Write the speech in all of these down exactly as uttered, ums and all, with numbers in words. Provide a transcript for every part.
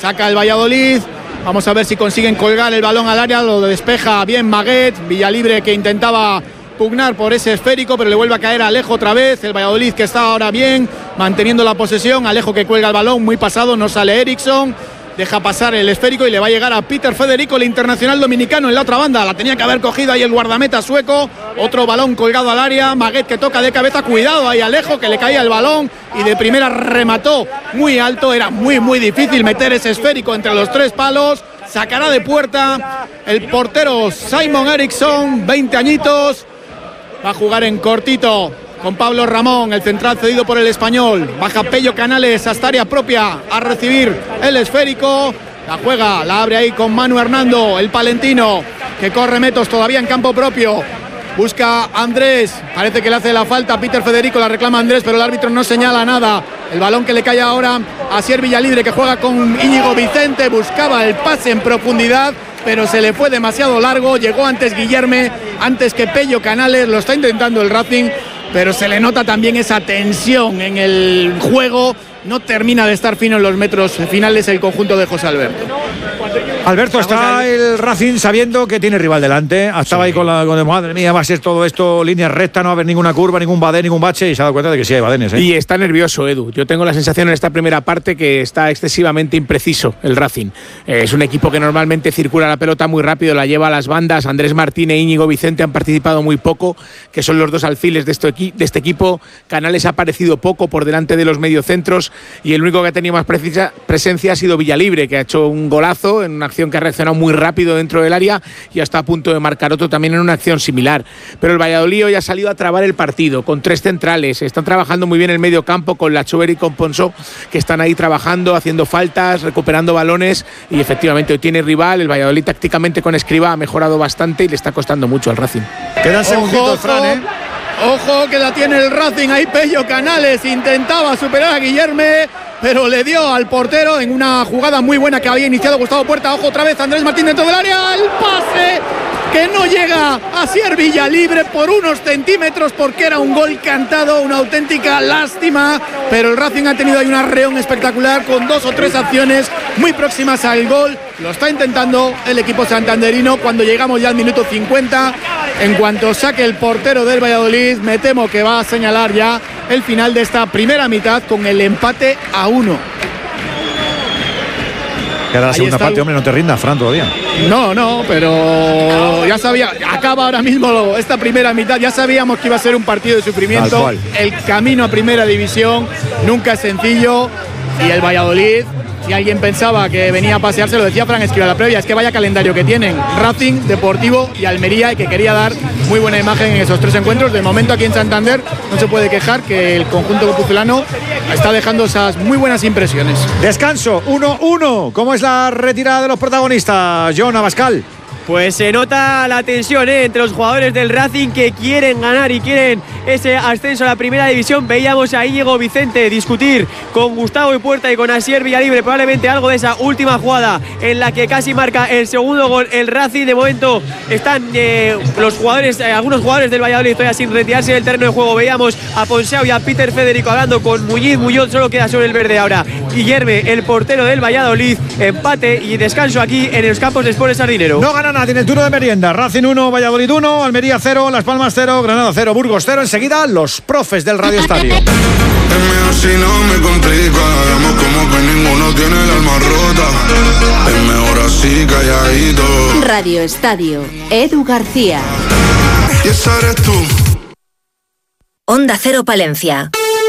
saca el Valladolid. Vamos a ver si consiguen colgar el balón al área, lo despeja bien Maguet. Villalibre que intentaba pugnar por ese esférico, pero le vuelve a caer a Alejo otra vez. El Valladolid que está ahora bien, manteniendo la posesión. Alejo que cuelga el balón, muy pasado, no sale Eriksson. Deja pasar el esférico y le va a llegar a Peter Federico, el internacional dominicano, en la otra banda. La tenía que haber cogido ahí el guardameta sueco. Otro balón colgado al área. Maguet que toca de cabeza. Cuidado ahí Alejo, que le caía el balón y de primera remató muy alto. Era muy muy difícil meter ese esférico entre los tres palos. Sacará de puerta el portero Simon Eriksson, veinte añitos. Va a jugar en cortito con Pablo Ramón, el central cedido por el Español. Baja Pello Canales hasta área propia a recibir el esférico. La juega, la abre ahí con Manu Hernando, el palentino, que corre metros todavía en campo propio. Busca Andrés, parece que le hace la falta a Peter Federico, la reclama Andrés, pero el árbitro no señala nada. El balón que le cae ahora a Asier Villalibre, que juega con Íñigo Vicente. Buscaba el pase en profundidad, pero se le fue demasiado largo. Llegó antes Guillerme, antes que Pello Canales. Lo está intentando el Racing, pero se le nota también esa tensión en el juego. No termina de estar fino en los metros finales el conjunto de José Alberto. Alberto, está el Racing sabiendo que tiene rival delante. Estaba sí. ahí con la con madre mía, va a ser todo esto líneas rectas, no va a haber ninguna curva, ningún badén, ningún bache, y se ha dado cuenta de que sí hay badenes, ¿eh? Y está nervioso, Edu. Yo tengo la sensación en esta primera parte que está excesivamente impreciso el Racing. Eh, es un equipo que normalmente circula la pelota muy rápido, la lleva a las bandas. Andrés Martín e Íñigo Vicente han participado muy poco, que son los dos alfiles de, esto equi- de este equipo. Canales ha aparecido poco por delante de los mediocentros, y el único que ha tenido más precisa, presencia ha sido Villalibre, que ha hecho un golazo en una acción que ha reaccionado muy rápido dentro del área y está a punto de marcar otro también en una acción similar. Pero el Valladolid hoy ha salido a trabar el partido con tres centrales. Están trabajando muy bien el medio campo con Lachover y con Ponsó, que están ahí trabajando, haciendo faltas, recuperando balones, y efectivamente hoy tiene rival. El Valladolid tácticamente con Escribá ha mejorado bastante y le está costando mucho al Racing. Quedan segunditos, Fran, ¿eh? Ojo que la tiene el Racing, ahí Pello Canales intentaba superar a Guillerme, pero le dio al portero en una jugada muy buena que había iniciado Gustavo Puerta. Ojo otra vez Andrés Martín dentro del área, el pase que no llega a Asier Villalibre por unos centímetros, porque era un gol cantado, una auténtica lástima, pero el Racing ha tenido ahí un arreón espectacular con dos o tres acciones muy próximas al gol. Lo está intentando el equipo santanderino cuando llegamos ya al minuto cincuenta. En cuanto saque el portero del Valladolid, me temo que va a señalar ya el final de esta primera mitad con el empate a uno. Queda la segunda parte, el... hombre, no te rindas, Fran, todavía. No, no, pero ya sabía, acaba ahora mismo esta primera mitad, ya sabíamos que iba a ser un partido de sufrimiento. El camino a primera división nunca es sencillo, y el Valladolid, si alguien pensaba que venía a pasearse, lo decía Fran Escribá la previa, es que vaya calendario que tienen Racing, Deportivo y Almería, y que quería dar muy buena imagen en esos tres encuentros. De momento aquí en Santander no se puede quejar, que el conjunto guipuzcoano está dejando esas muy buenas impresiones. Descanso, uno uno. ¿Cómo es la retirada de los protagonistas, John Abascal? Pues se nota la tensión ¿eh? entre los jugadores del Racing, que quieren ganar y quieren ese ascenso a la primera división. Veíamos a Íñigo Vicente discutir con Gustavo Puerta y con Asier Villalibre, probablemente algo de esa última jugada en la que casi marca el segundo gol el Racing. De momento están eh, los jugadores, eh, algunos jugadores del Valladolid todavía sin retirarse del terreno de juego. Veíamos a Ponseu y a Peter Federico hablando con Muñiz. Muñoz solo queda sobre el verde ahora. Guillerme, el portero del Valladolid. Empate y descanso aquí en los campos de Sport El Sardinero. No gana nadie en el turno de merienda. Racing uno, Valladolid uno, Almería cero, Las Palmas cero, Granada cero, Burgos cero. Enseguida los profes del Radio Estadio. Es mejor si no me complica, hagamos como que ninguno tiene el alma rota. Es mejor así calladito. Radio Estadio, Edu García. Y esa eres tú. Onda Cero Palencia.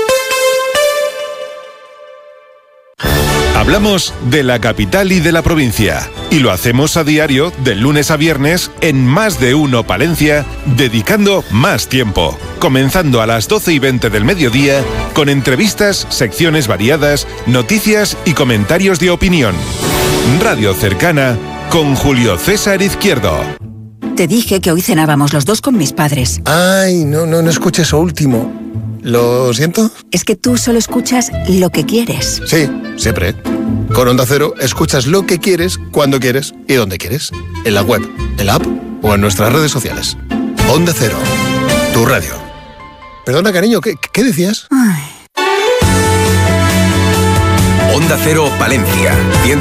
Hablamos de la capital y de la provincia, y lo hacemos a diario, de lunes a viernes, en Más de Uno Palencia, dedicando más tiempo, comenzando a las doce y veinte del mediodía, con entrevistas, secciones variadas, noticias y comentarios de opinión. Radio cercana, con Julio César Izquierdo. Te dije que hoy cenábamos los dos con mis padres. Ay, no, no, no escuché eso último. ¿Lo siento? Es que tú solo escuchas lo que quieres. Sí, siempre. Con Onda Cero escuchas lo que quieres, cuando quieres y donde quieres. En la web, en la app o en nuestras redes sociales. Onda Cero, tu radio. Perdona, cariño, ¿qué, qué decías? Ay. Onda Cero Palencia, ciento